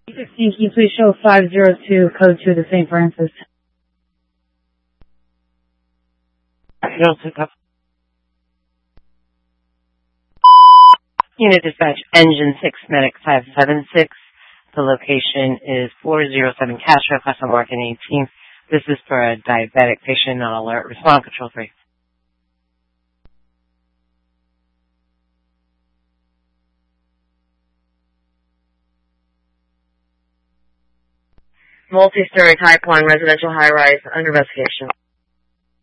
16, can you please show 502, code 2 to St. Francis? Unit Dispatch, Engine 6, Medic 576. The location is 407 Castro, Custom Market 18th. This is for a diabetic patient on alert. Respond, Control 3. Multi-story type 1 residential high-rise under investigation.